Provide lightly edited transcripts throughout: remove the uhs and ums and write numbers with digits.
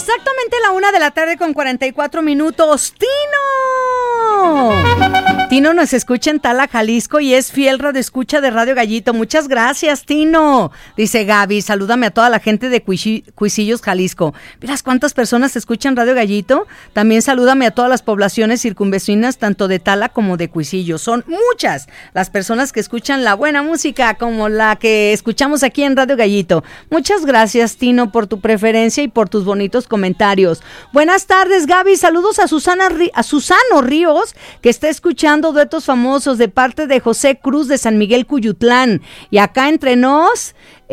Exactamente la 1:44 p.m. Tino nos escucha en Tala, Jalisco, y es fiel radioescucha de Radio Gallito. Muchas gracias, Tino. Dice Gaby, salúdame a toda la gente de Cuisillos, Jalisco. ¿Miras cuántas personas escuchan Radio Gallito? También salúdame a todas las poblaciones circunvecinas, tanto de Tala como de Cuisillos. Son muchas las personas que escuchan la buena música como la que escuchamos aquí en Radio Gallito. Muchas gracias, Tino, por tu preferencia y por tus bonitos comentarios. Buenas tardes, Gaby. Saludos a Susano Ríos, que está escuchando Duetos Famosos de parte de José Cruz de San Miguel Cuyutlán. Y acá entre nos,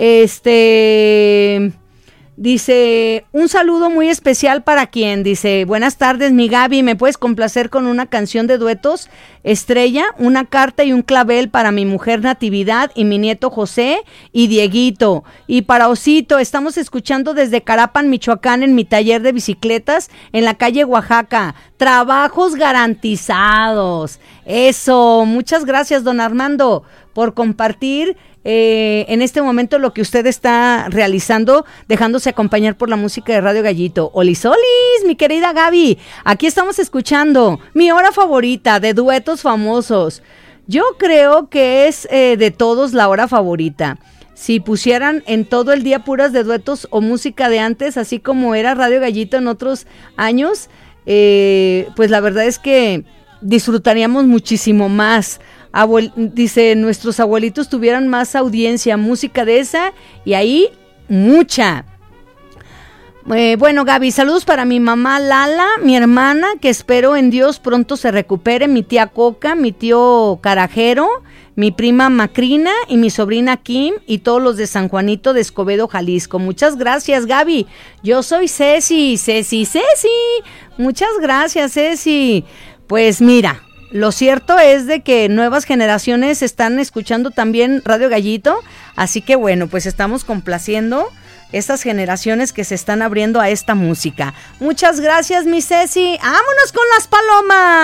dice, un saludo muy especial para quien, dice, buenas tardes, mi Gaby, ¿me puedes complacer con una canción de duetos? Estrella, una carta y un clavel para mi mujer Natividad y mi nieto José y Dieguito. Y para Osito, estamos escuchando desde Carapan, Michoacán, en mi taller de bicicletas en la calle Oaxaca. Trabajos garantizados. Eso, muchas gracias, don Armando, por compartir en este momento lo que usted está realizando, dejándose acompañar por la música de Radio Gallito. Olis, mi querida Gaby, aquí estamos escuchando mi hora favorita de Duetos Famosos. Yo creo que es de todos la hora favorita. Si pusieran en todo el día puras de duetos o música de antes, así como era Radio Gallito en otros años, pues la verdad es que disfrutaríamos muchísimo más. Dice, nuestros abuelitos tuvieran más audiencia, música de esa, y ahí mucha. Bueno, Gaby, saludos para mi mamá Lala, mi hermana, que espero en Dios pronto se recupere, mi tía Coca, mi tío Carajero, mi prima Macrina y mi sobrina Kim y todos los de San Juanito de Escobedo, Jalisco. Muchas gracias, Gaby. Yo soy Ceci. Muchas gracias, Ceci. Pues mira, lo cierto es de que nuevas generaciones están escuchando también Radio Gallito, así que bueno, pues estamos complaciendo estas generaciones que se están abriendo a esta música. Muchas gracias, mi Ceci. ¡Vámonos con las palomas!